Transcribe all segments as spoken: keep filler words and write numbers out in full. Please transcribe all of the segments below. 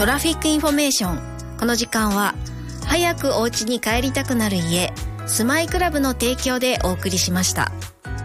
トラフィックインフォメーション。この時間は早くお家に帰りたくなる家、スマイクラブの提供でお送りしました。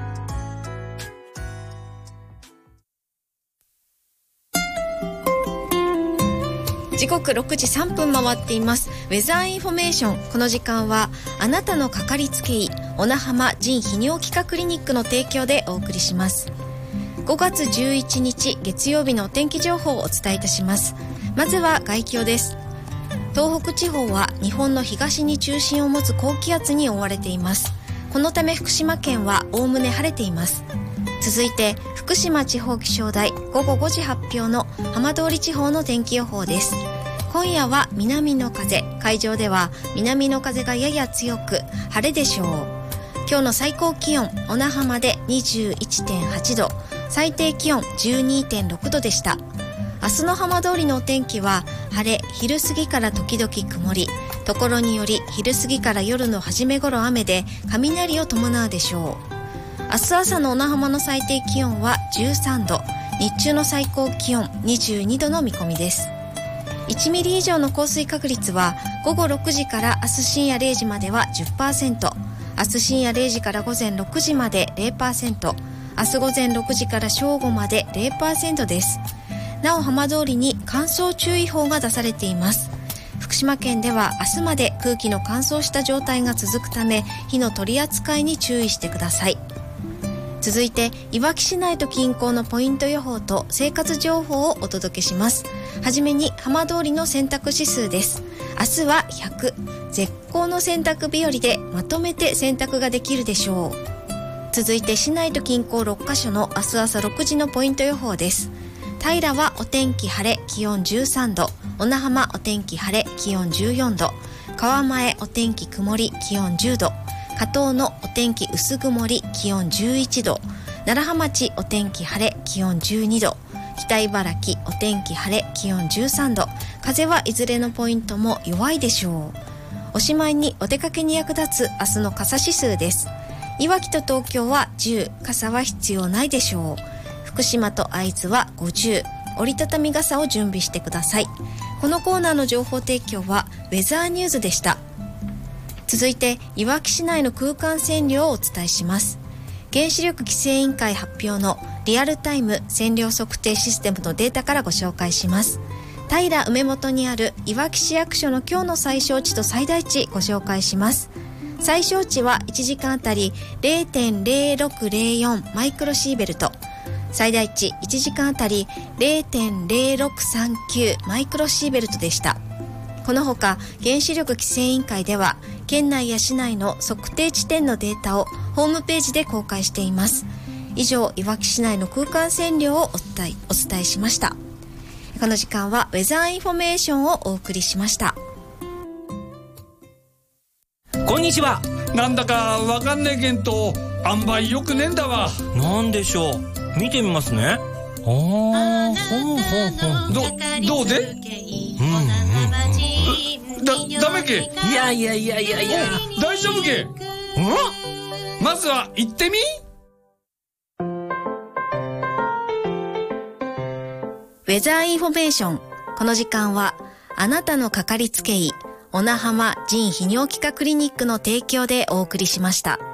時刻ろくじさんぷん回っています。ウェザーインフォメーション。この時間はあなたのかかりつけ医、小名浜腎泌尿器科クリニックの提供でお送りします。ごがつじゅういちにち月曜日のお天気情報をお伝えいたします。まずは概況です。東北地方は日本の東に中心を持つ高気圧に覆われています。このため福島県はおおむね晴れています。続いて福島地方気象台ごごごじ発表の浜通り地方の天気予報です。今夜は南の風、海上では南の風がやや強く晴れでしょう。今日の最高気温、小名浜で にじゅういってんはちど、最低気温 じゅうにてんろくどでした。明日の浜通りのお天気は晴れ、昼過ぎから時々曇り、ところにより昼過ぎから夜の初め頃雨で雷を伴うでしょう。明日朝の小名浜の最低気温はじゅうさんど、日中の最高気温にじゅうにどの見込みです。いちミリ以上の降水確率はごごろくじから明日深夜れいじまでは じゅっパーセント、明日深夜れいじから午前ろくじまで ゼロパーセント、明日午前ろくじから正午まで ゼロパーセント です。なお浜通りに乾燥注意報が出されています。福島県では明日まで空気の乾燥した状態が続くため、火の取り扱いに注意してください。続いていわき市内と近郊のポイント予報と生活情報をお届けします。はじめに浜通りの洗濯指数です。明日はひゃく、絶好の洗濯日和でまとめて洗濯ができるでしょう。続いて市内と近郊ろっかしょの明日朝ろくじのポイント予報です。平はお天気晴れ、気温じゅうさんど、小名浜お天気晴れ、気温じゅうよんど、川前お天気曇り、気温じゅうど、加東のお天気薄曇り、気温じゅういちど、楢葉町お天気晴れ、気温じゅうにど、北茨城お天気晴れ、気温じゅうさんど、風はいずれのポイントも弱いでしょう。おしまいにお出かけに役立つ明日の傘指数です。いわきと東京はじゅう、傘は必要ないでしょう。福島と会津はごじゅう、折りたたみ傘を準備してください。このコーナーの情報提供はウェザーニューズでした。続いていわき市内の空間線量をお伝えします。原子力規制委員会発表のリアルタイム線量測定システムのデータからご紹介します。平梅本にあるいわき市役所の今日の最小値と最大値ご紹介します。最小値はいちじかんあたり ゼロてんゼロろくゼロよん マイクロシーベルト、最大値いちじかんあたり ゼロてんゼロろくさんきゅう マイクロシーベルトでした。このほか原子力規制委員会では県内や市内の測定地点のデータをホームページで公開しています。以上、いわき市内の空間線量をお伝え、お伝えしました。この時間はウェザーインフォメーションをお送りしました。 こんにちは。 なんだかわかんねえけんと塩梅よくねえんだわ。 なんでしょう、見てみますね。あー、ほんほんほん。 ど、どうで？ うんうんうん。だ、ダメけ？ いやいやいやいやいや。 大丈夫け？ ん？ まずは行ってみ？ ウェザーインフォメーション。この時間はあなたのかかりつけ医、小名浜腎泌尿器科クリニックの提供でお送りしました。